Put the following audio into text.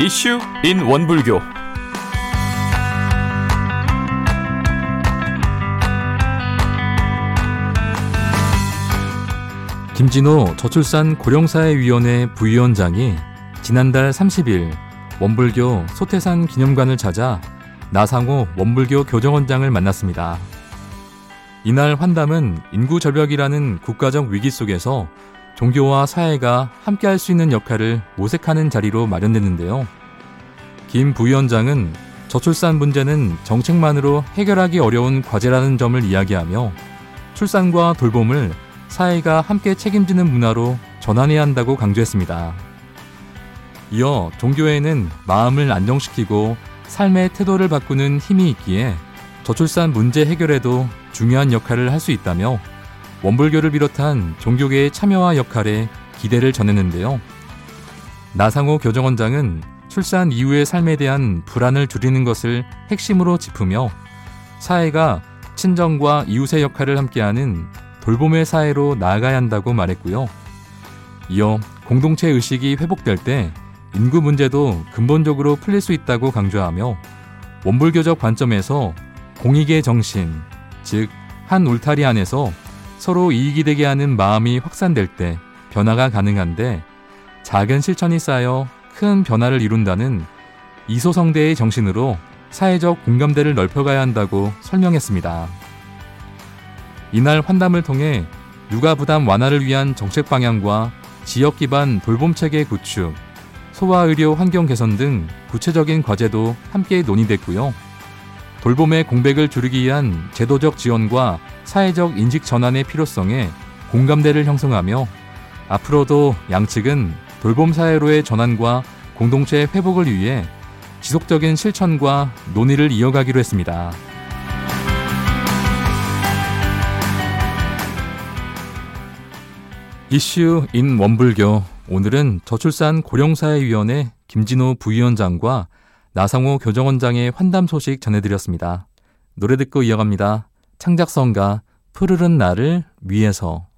이슈 인 원불교. 김진호 저출산 고령사회위원회 부위원장이 지난달 30일 원불교 소태산 기념관을 찾아 나상호 원불교 교정원장을 만났습니다. 이날 환담은 인구 절벽이라는 국가적 위기 속에서 종교와 사회가 함께할 수 있는 역할을 모색하는 자리로 마련됐는데요. 김 부위원장은 저출산 문제는 정책만으로 해결하기 어려운 과제라는 점을 이야기하며 출산과 돌봄을 사회가 함께 책임지는 문화로 전환해야 한다고 강조했습니다. 이어 종교에는 마음을 안정시키고 삶의 태도를 바꾸는 힘이 있기에 저출산 문제 해결에도 중요한 역할을 할 수 있다며 원불교를 비롯한 종교계의 참여와 역할에 기대를 전했는데요. 나상호 교정원장은 출산 이후의 삶에 대한 불안을 줄이는 것을 핵심으로 짚으며 사회가 친정과 이웃의 역할을 함께하는 돌봄의 사회로 나아가야 한다고 말했고요. 이어 공동체 의식이 회복될 때 인구 문제도 근본적으로 풀릴 수 있다고 강조하며 원불교적 관점에서 공익의 정신, 즉 한 울타리 안에서 서로 이익이 되게 하는 마음이 확산될 때 변화가 가능한데 작은 실천이 쌓여 큰 변화를 이룬다는 이소성대의 정신으로 사회적 공감대를 넓혀가야 한다고 설명했습니다. 이날 환담을 통해 육아 부담 완화를 위한 정책 방향과 지역 기반 돌봄 체계 구축, 소아의료 환경 개선 등 구체적인 과제도 함께 논의됐고요. 돌봄의 공백을 줄이기 위한 제도적 지원과 사회적 인식 전환의 필요성에 공감대를 형성하며 앞으로도 양측은 돌봄 사회로의 전환과 공동체 회복을 위해 지속적인 실천과 논의를 이어가기로 했습니다. 이슈 인 원불교. 오늘은 저출산 고령사회위원회 김진호 부위원장과 나상호 교정원장의 환담 소식 전해드렸습니다. 노래 듣고 이어갑니다. 창작성가 푸르른 나를 위해서.